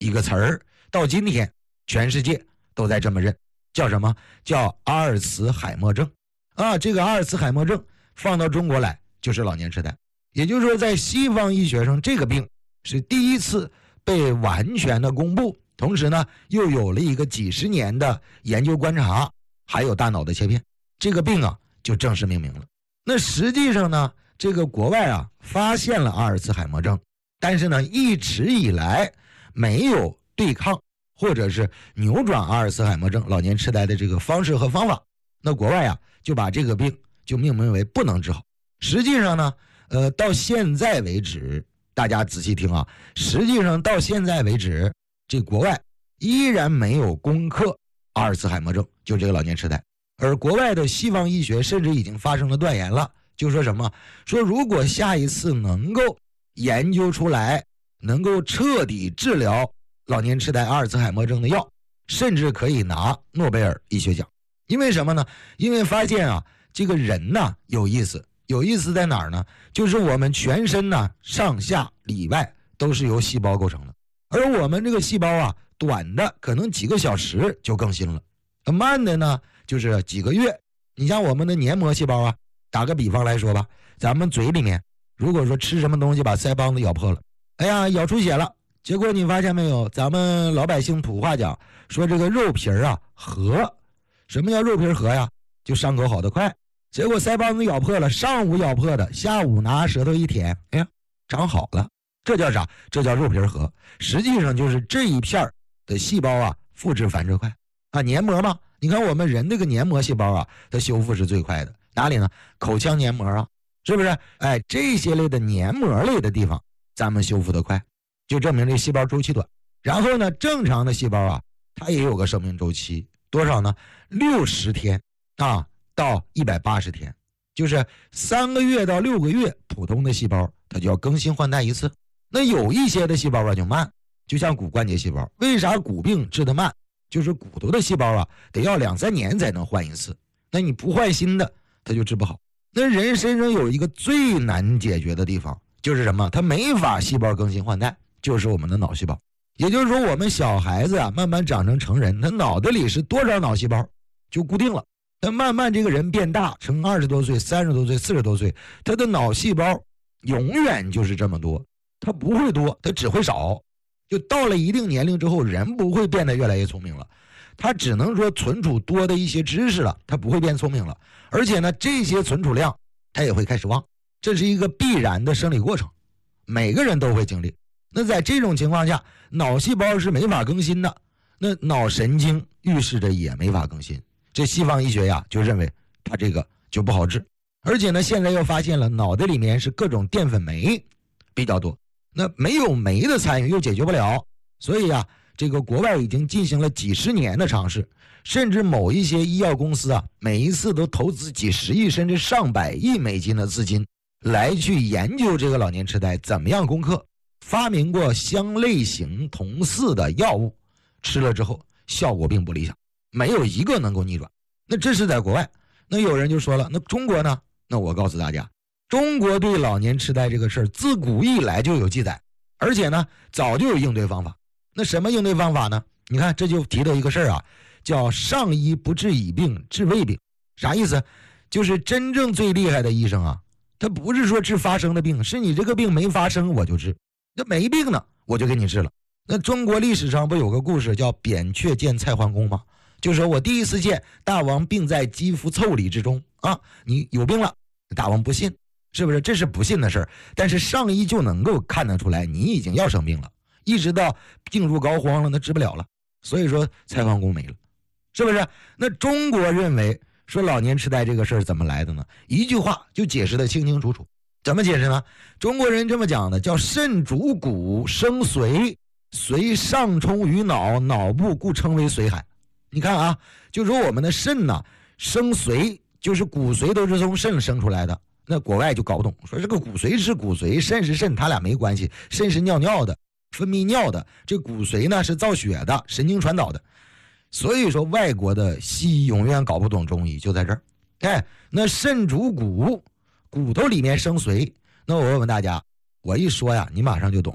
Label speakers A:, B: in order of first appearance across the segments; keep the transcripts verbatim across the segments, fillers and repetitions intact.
A: 一个词儿，到今天全世界都在这么认，叫什么？叫阿尔茨海默症啊。这个阿尔茨海默症放到中国来就是老年痴呆，也就是说在西方医学上这个病是第一次被完全的公布，同时呢又有了一个几十年的研究观察，还有大脑的切片，这个病啊就正式命名了。那实际上呢，这个国外啊发现了阿尔茨海默症，但是呢一直以来没有对抗或者是扭转阿尔茨海默症老年痴呆的这个方式和方法。那国外啊就把这个病就命名为不能治好。实际上呢呃，到现在为止，大家仔细听啊，实际上到现在为止，这国外依然没有攻克阿尔茨海默症，就这个老年痴呆。而国外的西方医学甚至已经发生了断言了，就说什么？说如果下一次能够研究出来能够彻底治疗老年痴呆阿尔茨海默症的药，甚至可以拿诺贝尔医学奖。因为什么呢？因为发现啊，这个人呢有意思，有意思在哪儿呢？就是我们全身呢上下里外都是由细胞构成的，而我们这个细胞啊，短的可能几个小时就更新了，慢的呢就是几个月。你像我们的黏膜细胞啊，打个比方来说吧，咱们嘴里面如果说吃什么东西把腮帮子咬破了，哎呀咬出血了，结果你发现没有，咱们老百姓土话讲说这个肉皮啊合，什么叫肉皮合呀？就伤口好得快。结果腮帮子咬破了，上午咬破的，下午拿舌头一舔，哎呀长好了。这叫啥？这叫肉皮合。实际上就是这一片的细胞啊复制繁殖快啊。黏膜嘛，你看我们人这个黏膜细胞啊，它修复是最快的。哪里呢？口腔黏膜啊，是不是？哎，这些类的黏膜类的地方咱们修复的快，就证明这细胞周期短。然后呢，正常的细胞啊它也有个生命周期，多少呢？六十天啊到一百八十天，就是三个月到六个月，普通的细胞它就要更新换代一次。那有一些的细胞啊就慢，就像骨关节细胞，为啥骨病治得慢？就是骨头的细胞啊得要两三年才能换一次，那你不换新的它就治不好。那人身上有一个最难解决的地方，就是什么？它没法细胞更新换代，就是我们的脑细胞。也就是说我们小孩子啊慢慢长成成人，他脑袋里是多少脑细胞就固定了。但慢慢这个人变大，成二十多岁、三十多岁、四十多岁，他的脑细胞永远就是这么多，他不会多，他只会少。就到了一定年龄之后，人不会变得越来越聪明了，他只能说存储多的一些知识了，他不会变聪明了。而且呢，这些存储量他也会开始忘，这是一个必然的生理过程，每个人都会经历。那在这种情况下，脑细胞是没法更新的，那脑神经预示着也没法更新。这西方医学呀就认为它这个就不好治。而且呢，现在又发现了脑袋里面是各种淀粉酶比较多，那没有酶的参与又解决不了。所以啊，这个国外已经进行了几十年的尝试，甚至某一些医药公司啊，每一次都投资几十亿甚至上百亿美金的资金来去研究这个老年痴呆怎么样攻克，发明过相类型同似的药物，吃了之后效果并不理想，没有一个能够逆转。那这是在国外。那有人就说了，那中国呢？那我告诉大家，中国对老年痴呆这个事儿自古以来就有记载，而且呢早就有应对方法。那什么应对方法呢？你看这就提到一个事儿啊，叫上医不治已病治未病。啥意思？就是真正最厉害的医生啊，他不是说治发生的病，是你这个病没发生我就治，那没病呢我就给你治了。那中国历史上不有个故事叫扁鹊见蔡桓公吗？就说我第一次见大王病在肌肤腠理之中啊，你有病了。大王不信，是不是？这是不信的事儿。但是上医就能够看得出来你已经要生病了，一直到病入膏肓了，那治不了了。所以说蔡桓公没了，是不是？那中国认为说老年痴呆这个事儿怎么来的呢？一句话就解释得清清楚楚。怎么解释呢？中国人这么讲的，叫肾主骨生髓，髓上冲于脑，脑部故称为髓海。你看啊，就说我们的肾呢生髓，就是骨髓都是从肾生出来的。那国外就搞不懂，说这个骨髓是骨髓，肾是肾，它俩没关系。肾是尿尿的，分泌尿的，这骨髓呢是造血的，神经传导的。所以说外国的西医永远搞不懂中医，就在这儿。哎，那肾主骨，骨头里面生髓。那我问问大家，我一说呀，你马上就懂了。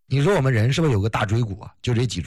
A: 你说我们人是不是有个大椎骨啊？就这脊